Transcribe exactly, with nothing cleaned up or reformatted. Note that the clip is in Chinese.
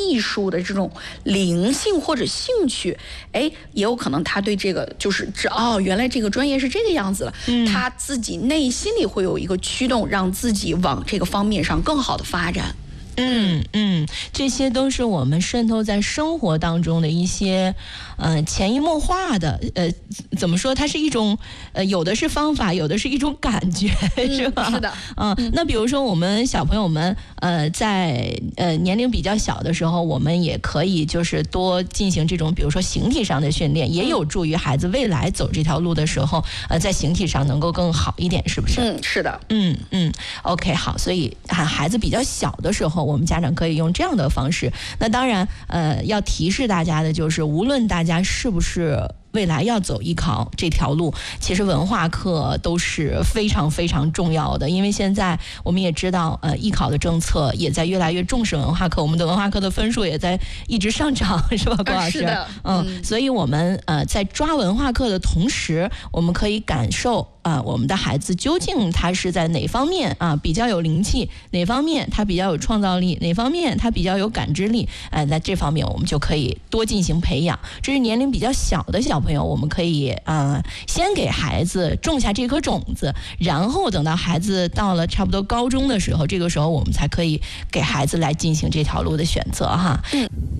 艺术的这种灵性或者兴趣，哎，也有可能他对这个就是这哦，原来这个专业是这个样子了，嗯、他自己内心里会有一个驱动，让自己往这个方面上更好的发展。 嗯嗯，这些都是我们渗透在生活当中的一些，呃，潜移默化的，呃，怎么说？它是一种，呃，有的是方法，有的是一种感觉， 嗯、 是吧？ 是的。 嗯，那比如说我们小朋友们，呃，在呃年龄比较小的时候，我们也可以就是多进行这种，比如说形体上的训练，也有助于孩子未来走这条路的时候，呃，在形体上能够更好一点，是不是？ 嗯，是的。 嗯嗯 ，OK， 好，所以孩孩子比较小的时候，我们家长可以用这样的方式。那当然，呃，要提示大家的就是，无论大家是不是未来要走艺考这条路，其实文化课都是非常非常重要的。因为现在我们也知道，呃，艺考的政策也在越来越重视文化课，我们的文化课的分数也在一直上涨，是吧，郭老师？ 是的。 嗯，嗯所以我们呃在抓文化课的同时，我们可以感受。啊、呃，我们的孩子究竟他是在哪方面啊比较有灵气，哪方面他比较有创造力，哪方面他比较有感知力？哎、呃，在这方面我们就可以多进行培养。这是年龄比较小的小朋友，我们可以呃先给孩子种下这颗种子，然后等到孩子到了差不多高中的时候，这个时候我们才可以给孩子来进行这条路的选择哈。 嗯。